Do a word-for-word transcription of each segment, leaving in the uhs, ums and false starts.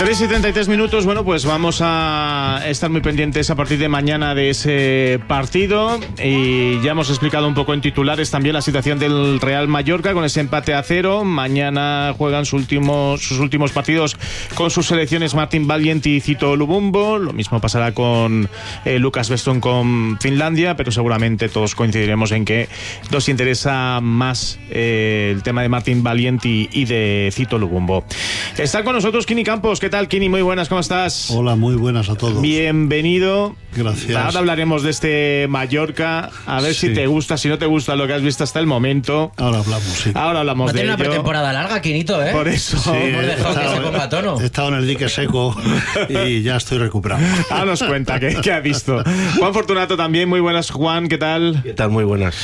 tres y treinta y tres minutos, bueno, pues vamos a estar muy pendientes a partir de mañana de ese partido y ya hemos explicado un poco en titulares también la situación del Real Mallorca con ese empate a cero. Mañana juegan sus últimos, sus últimos partidos con sus selecciones Martin Valiant y Cito Lubumbo. Lo mismo pasará con eh, Lucas Weston con Finlandia, pero seguramente todos coincidiremos en que nos interesa más eh, el tema de Martin Valiant y, y de Cito Lubumbo. Está con nosotros Kini Campos. ¿Qué tal, Kini? Muy buenas, ¿cómo estás? Hola, muy buenas a todos. Bienvenido. Gracias. Ahora hablaremos de este Mallorca, a ver sí. si te gusta, si no te gusta lo que has visto hasta el momento. Ahora hablamos, sí. Ahora hablamos no de ello. Tiene una pretemporada larga, Quinito, ¿eh? Por eso. Sí, hemos dejado que se ponga tono. He estado en el dique seco y ya estoy recuperado. Ahora nos cuenta qué, qué ha visto. Juan Fortunato también, muy buenas, Juan, ¿qué tal? ¿Qué tal? Muy buenas.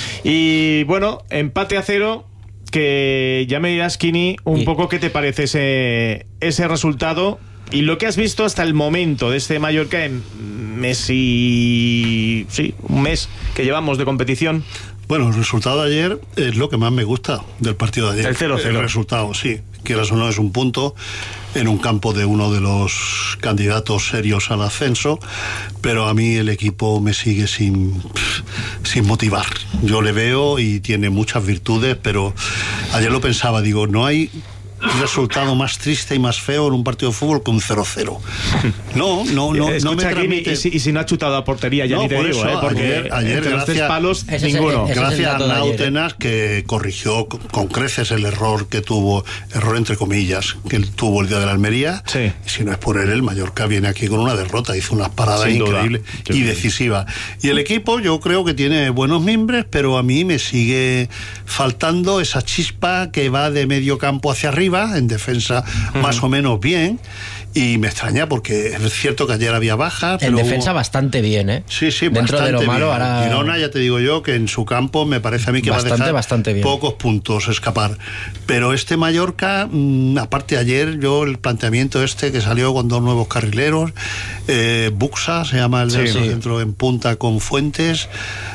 Y bueno, empate a cero, que ya me dirás, Kini, un y... poco qué te parece ese, ese resultado y lo que has visto hasta el momento de este Mallorca en mes y... sí, un mes que llevamos de competición. Bueno, el resultado de ayer es lo que más me gusta del partido de ayer. El cero cero. El resultado, sí. Quieras o no, es un punto en un campo de uno de los candidatos serios al ascenso, pero a mí el equipo me sigue sin, sin motivar. Yo le veo y tiene muchas virtudes, pero ayer lo pensaba, digo, no hay resultado más triste y más feo en un partido de fútbol que un cero cero. No, no, no, Escucha, no me transmite... y, si, y si no ha chutado a portería, ya no, ni te por digo, eso, ¿eh? Porque ayer, ayer entre los tres palos, ese ninguno. Es el, gracias a Náutenas, ¿eh? que corrigió con creces el error que tuvo, error entre comillas, que él tuvo el día de la Almería. Sí. Y si no es por él, el Mallorca viene aquí con una derrota, hizo unas paradas Sin increíbles y decisivas. Y el equipo yo creo que tiene buenos mimbres, pero a mí me sigue faltando esa chispa que va de medio campo hacia arriba, en defensa uh-huh. más o menos bien, y me extraña porque es cierto que ayer había bajas. En pero defensa hubo... bastante bien, ¿eh? Sí, sí, dentro bastante de lo malo. Bien. Ahora... Girona, ya te digo yo que en su campo me parece a mí que bastante, va a dejar bastante bien. pocos puntos escapar. Pero este Mallorca, mmm, aparte ayer, yo el planteamiento este que salió con dos nuevos carrileros, eh, Buxa se llama el sí, centro sí. en punta con Fuentes.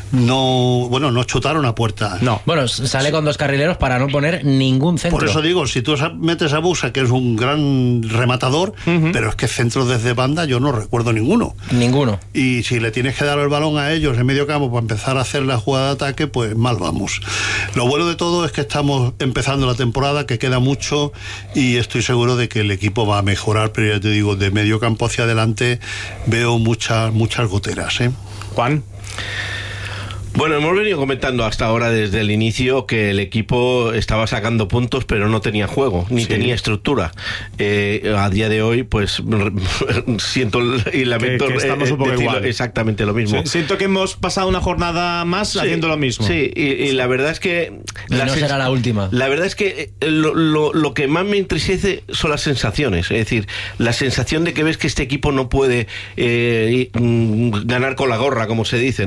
No, bueno, no chutaron a puerta. No. Bueno, sale con dos carrileros para no poner ningún centro. Por eso digo, si tú metes a Buxa, que es un gran rematador, uh-huh. pero es que centros desde banda yo no recuerdo ninguno. Ninguno. Y si le tienes que dar el balón a ellos en medio campo para empezar a hacer la jugada de ataque, pues mal vamos. Lo bueno de todo es que estamos empezando la temporada, que queda mucho, y estoy seguro de que el equipo va a mejorar, pero ya te digo, de medio campo hacia adelante veo muchas, muchas goteras, ¿eh? Juan. Bueno, hemos venido comentando hasta ahora desde el inicio que el equipo estaba sacando puntos pero no tenía juego, ni sí. tenía estructura. Eh, a día de hoy, pues siento y lamento que, que estamos un poco igual. Exactamente lo mismo. Sí, siento que hemos pasado una jornada más sí, haciendo lo mismo. Sí, y, y la verdad es que... Y la no será la última. La verdad es que lo, lo, lo que más me entristece son las sensaciones. Es decir, la sensación de que ves que este equipo no puede eh, ganar con la gorra, como se dice.